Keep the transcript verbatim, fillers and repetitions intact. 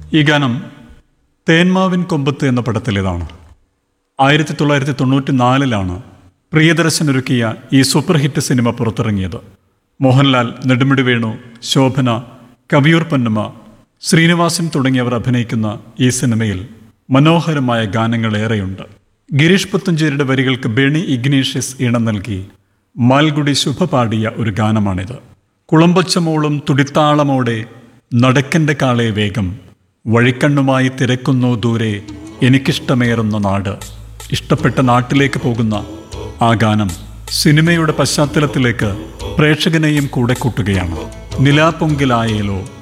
ഈ ഗാനം തേന്മാവിൻ കൊമ്പത്ത് എന്ന പടത്തിലേതാണ്. ആയിരത്തി തൊള്ളായിരത്തി തൊണ്ണൂറ്റി നാലിലാണ് പ്രിയദർശൻ ഒരുക്കിയ ഈ സൂപ്പർ ഹിറ്റ് സിനിമ പുറത്തിറങ്ങിയത്. മോഹൻലാൽ, നെടുമുടി വേണു, ശോഭന, കവിയൂർ പൊന്നമ്മ, ശ്രീനിവാസൻ തുടങ്ങിയവർ അഭിനയിക്കുന്ന ഈ സിനിമയിൽ മനോഹരമായ ഗാനങ്ങളേറെയുണ്ട്. ഗിരീഷ് പുത്തഞ്ചേരിയുടെ വരികൾക്ക് ബെണി ഇഗ്നീഷ്യസ് ഈണം നൽകി മാൽഗുഡി ശുഭ പാടിയ ഒരു ഗാനമാണിത്. കുളമ്പച്ചമോളും തുടിത്താളമോടെ നടക്കൻ്റെ കാളെ വേഗം വഴിക്കണ്ണുമായി തിരക്കുന്നു ദൂരെ എനിക്കിഷ്ടമേറുന്ന നാട്. ഇഷ്ടപ്പെട്ട നാട്ടിലേക്ക് പോകുന്ന ആ ഗാനം സിനിമയുടെ പശ്ചാത്തലത്തിലേക്ക് പ്രേക്ഷകനെയും കൂടെ കൂട്ടുകയാണ്. നിലാപ്പൊങ്കിലായേലോ